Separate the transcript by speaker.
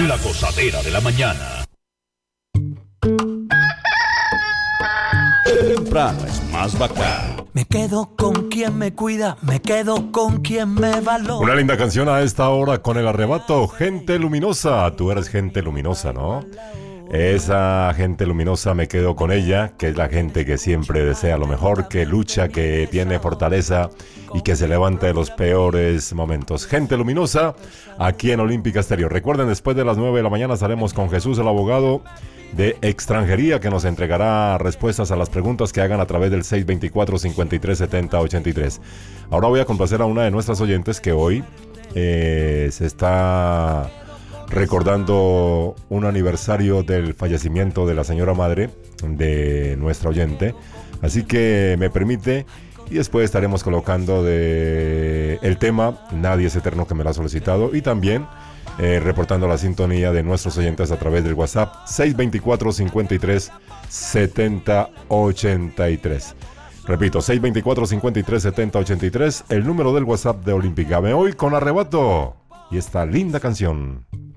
Speaker 1: La gozadera de la mañana. Temprano es más bacán.
Speaker 2: Me quedo con quien me cuida, me quedo con quien me valora.
Speaker 3: Una linda canción a esta hora con el arrebato. Gente luminosa, tú eres gente luminosa, ¿no? Esa gente luminosa, me quedo con ella, que es la gente que siempre desea lo mejor, que lucha, que tiene fortaleza y que se levanta de los peores momentos. Gente luminosa, aquí en Olímpica Estéreo. Recuerden, después de las 9 de la mañana estaremos con Jesús, el abogado de extranjería, que nos entregará respuestas a las preguntas que hagan a través del 624-5370-83. Ahora voy a complacer a una de nuestras oyentes que hoy se está recordando un aniversario del fallecimiento de la señora madre de nuestra oyente. Así que me permite, y después estaremos colocando el tema Nadie es Eterno, que me lo ha solicitado, y también reportando la sintonía de nuestros oyentes a través del WhatsApp 624-5370-83. Repito, 624-5370-83, el número del WhatsApp de Olímpica. Me voy con arrebato y esta linda canción.